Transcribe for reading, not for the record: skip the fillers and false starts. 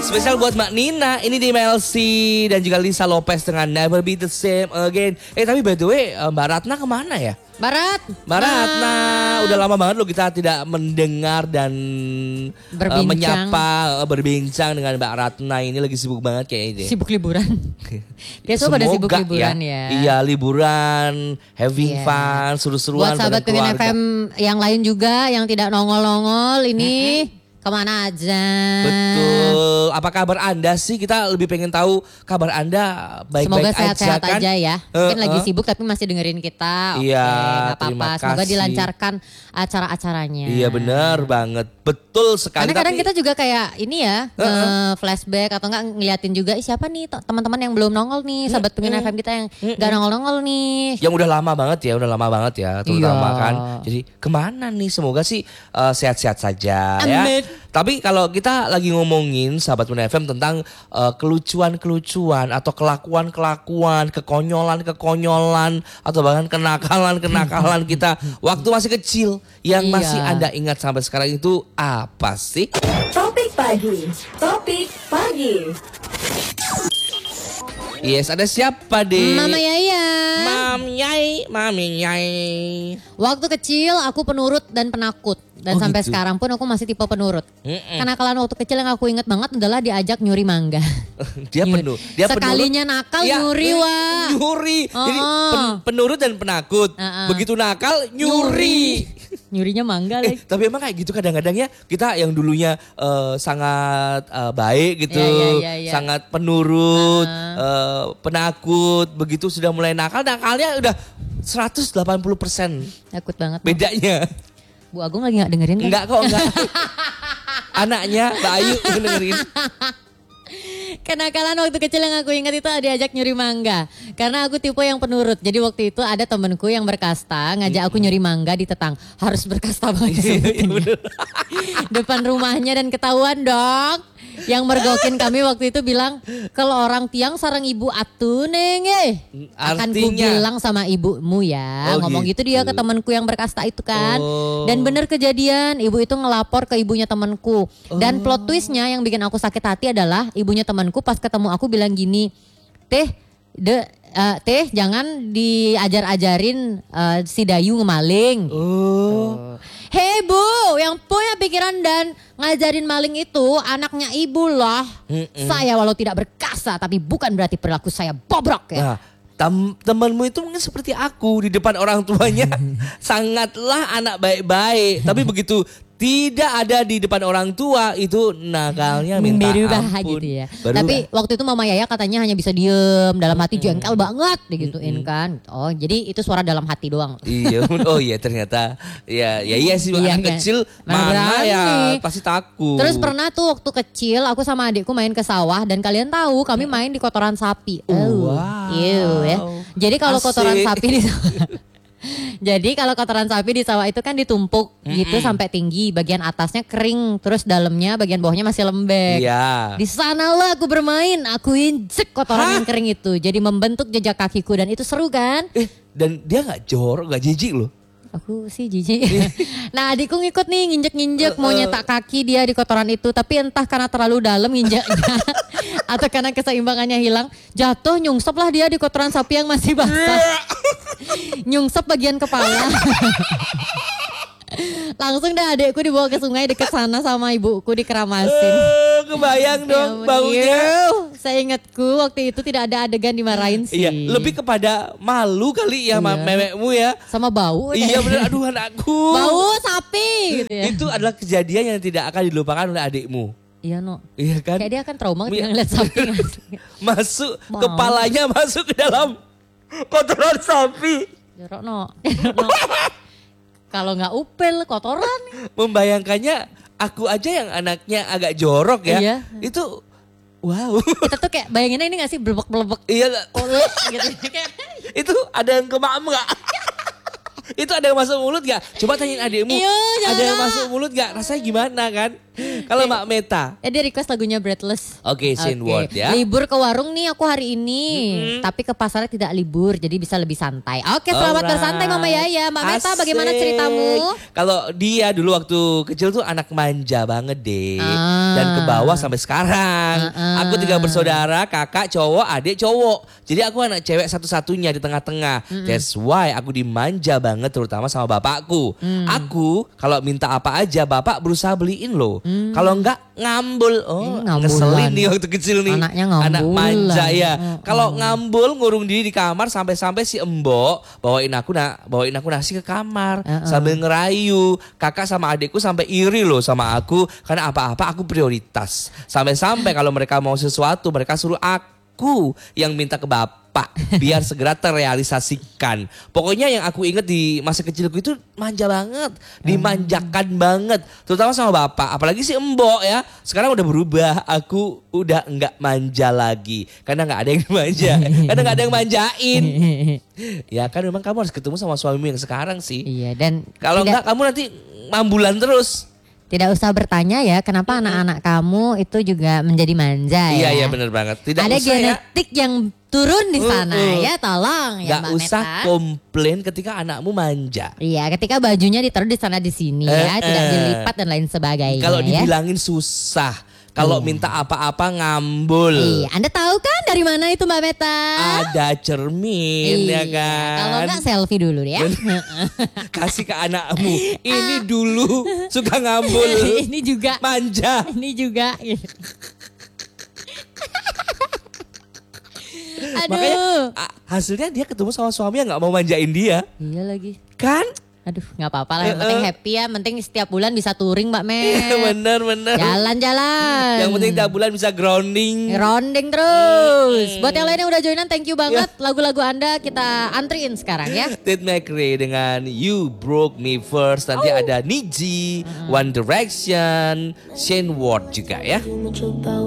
Spesial buat Mbak Nina, ini di MLC dan juga Lisa Lopez dengan Never Be The Same Again. Tapi by the way, Mbak Ratna kemana ya? Mbak Ratna, udah lama banget loh kita tidak mendengar dan menyapa, berbincang dengan Mbak Ratna. Ini lagi sibuk banget kayaknya. Sibuk liburan. Dia semua pada sibuk liburan ya. Iya, liburan, having fun, seru-seruan. Buat sahabat Pengen FM yang lain juga yang tidak nongol-nongol ini. Kemana aja? Betul. Apa kabar Anda sih? Kita lebih pengen tahu kabar Anda baik-baik semoga aja sehat-sehat kan? aja ya. Mungkin lagi sibuk tapi masih dengerin kita. Iya, nggak apa-apa. terima Semoga kasih. dilancarkan acara-acaranya. Iya benar banget. Betul sekali. Karena kadang kita juga kayak ini ya, flashback atau enggak ngeliatin juga siapa nih teman-teman yang belum nongol nih, sahabat Pengen FM kita yang enggak nongol-nongol nih. Yang udah lama banget ya, terutama Iya. kan. Jadi kemana nih? Semoga sih sehat-sehat saja ya. Amin. Tapi kalau kita lagi ngomongin sahabat Pengen FM tentang kelucuan-kelucuan atau kelakuan-kelakuan, kekonyolan-kekonyolan atau bahkan kenakalan-kenakalan kita waktu masih kecil yang Iya. masih Anda ingat sampai sekarang itu apa sih? Topik pagi. Yes, ada siapa deh? Mama Yaya. Mami Yai. Waktu kecil aku penurut dan penakut. Dan Oh, sampai gitu. sekarang pun aku masih tipe penurut. Kenakalan waktu kecil yang aku ingat banget adalah diajak nyuri mangga. Dia penuh. Dia Sekalinya nakal nyuri, Wak. Nyuri. Jadi penurut dan penakut. Begitu nakal nyuri. Nyurinya mangga lagi. Tapi emang kayak gitu kadang-kadang ya, kita yang dulunya sangat baik gitu, Iya. sangat penurut, penakut, begitu sudah mulai nakalnya udah 180% Takut banget. bedanya. Bu Agung lagi gak dengerin kan? Enggak kok, enggak. Anaknya Mbak Ayu dengerin. Kenakalan waktu kecil yang aku ingat itu diajak nyuri mangga. Karena aku tipe yang penurut. Jadi waktu itu ada temenku yang berkasta ngajak aku nyuri mangga di Tetang. Harus berkasta banget sebutinnya. Depan rumahnya dan ketahuan dong. Yang mergokin kami waktu itu bilang, kalau orang tiang sarang ibu atu neng akan ku Artinya? bilang sama ibumu ya. Oh, Ngomong gitu dia ke temanku yang berkasta itu kan. Dan bener kejadian, ibu itu ngelapor ke ibunya temanku. Dan plot twistnya yang bikin aku sakit hati adalah ibunya temanku pas ketemu aku bilang gini, Teh jangan diajar-ajarin si Dayu ngemaling. Hei Bu, yang punya pikiran dan ngajarin maling itu anaknya ibu loh. Saya walau tidak berkasa tapi bukan berarti perilaku saya bobrok ya. Nah, temanmu itu mungkin seperti aku di depan orang tuanya sangatlah anak baik-baik, tapi begitu tidak ada di depan orang tua itu nakalnya minta Berubah ampun. gitu ya. Berubah. Tapi waktu itu Mama Yaya katanya hanya bisa diem, dalam hati jengkel banget digituin kan. Oh, jadi itu suara dalam hati doang. Iya, oh iya ternyata iya sih Iya, anak kan? kecil Mana mana ya berani. pasti takut. Terus pernah tuh waktu kecil aku sama adikku main ke sawah dan kalian tahu kami main di kotoran sapi. Wow. Ya. Jadi kalau kotoran Asik. sapi di Jadi kalau kotoran sapi di sawah itu kan ditumpuk gitu sampai tinggi, bagian atasnya kering, terus dalamnya bagian bawahnya masih lembek. Iya. Di sanalah aku bermain, aku injek kotoran yang kering itu, jadi membentuk jejak kakiku dan itu seru kan? Dan dia nggak jorok, nggak jijik loh. Aku sih jijik. Nah adikku ngikut nih nginjek-nginjek mau nyetak kaki dia di kotoran itu. Tapi entah karena terlalu dalam nginjeknya atau karena keseimbangannya hilang, jatuh nyungsep lah dia di kotoran sapi yang masih basah. Nyungsep bagian kepala. Langsung dah adikku dibawa ke sungai dekat sana sama ibuku dikeramasin. Kebayang dong Ya, baunya. Saya ingatku waktu itu tidak ada adegan dimarahin sih. Iya, lebih kepada malu kali ya memekmu ya. Sama bau. Iya bener, aduh anakku. Bau sapi gitu ya. Itu adalah kejadian yang tidak akan dilupakan oleh adikmu. Iya no. Iya kan? Kayak dia akan trauma Iya. ketika ngeliat sapi. Masuk, Mau. kepalanya masuk ke dalam kotoran sapi. Jorok no. Kalau nggak upel kotoran. Membayangkannya aku aja yang anaknya agak jorok ya. Iya. Itu wow. Kita tuh kayak bayanginnya ini nggak sih belebek-belebek. Iya Olek gitu. Kayak, itu ada yang kemam gak? Itu ada yang masuk mulut gak? Coba tanyain adikmu. Iya, Ada yang jangan. masuk mulut gak? Rasanya gimana kan? Kalau Mbak Meta? Dia request lagunya Breathless. Oke, Shane Ward ya. Libur ke warung nih aku hari ini. Tapi ke pasarnya tidak libur, jadi bisa lebih santai. Oke, selamat bersantai Mama Yaya. Mbak Meta, bagaimana ceritamu? Kalau dia dulu waktu kecil tuh anak manja banget deh. Dan ke bawah sampai sekarang. Aku 3 bersaudara, kakak cowok, adik cowok. Jadi aku anak cewek satu-satunya di tengah-tengah. That's why aku dimanja banget terutama sama bapakku. Aku kalau minta apa aja bapak berusaha beliin loh. Kalau enggak ngambul. Oh, ngeselin nih waktu kecil nih. Anaknya ngambul. Anak manja ya. Kalau ngambul ngurung diri di kamar sampai-sampai si Embok bawain aku nasi ke kamar sambil ngerayu. Kakak sama adikku sampai iri loh sama aku karena apa-apa aku prioritas. Sampai-sampai kalau mereka mau sesuatu mereka suruh aku yang minta ke bapak biar segera terrealisasikan. Pokoknya yang aku ingat di masa kecilku itu manja banget, dimanjakan banget, terutama sama bapak. Apalagi si Embok ya. Sekarang udah berubah, aku udah enggak manja lagi karena enggak ada yang manja, karena enggak ada yang manjain. Ya kan memang kamu harus ketemu sama suamimu yang sekarang sih. Iya, dan kalau enggak kamu nanti mambulan terus. Tidak usah bertanya ya kenapa anak-anak kamu itu juga menjadi manja ya. Iya benar banget. Tidak ada usah genetik yang turun di sana ya, tolong ya Mbak Meta. Gak Mbak usah Meta. komplain ketika anakmu manja. Iya, ketika bajunya ditaruh di sana di sini ya, tidak dilipat dan lain sebagainya. Kalau ya. dibilangin susah. Kalau minta apa-apa ngambul. Iya, Anda tahu kan dari mana itu Mbak Meta? Ada cermin ya kan. Kalau enggak selfie dulu ya. Kasih ke anakmu. Ini dulu suka ngambul. Ini juga. Manja. Ini juga. Aduh. Makanya hasilnya dia ketemu sama suami yang gak mau manjain dia. Iya lagi. Kan? Aduh, nggak apa-apa lah. Yang penting happy ya. Penting setiap bulan bisa touring Mbak Met. Bener. Jalan-jalan. Yang penting tiap bulan bisa grounding. Grounding terus. Buat yang lain yang udah joinan, thank you banget. Lagu-lagu Anda kita antriin sekarang ya. Ted McRae dengan You Broke Me First. Nanti ada Niji, One Direction, Shane Ward juga ya.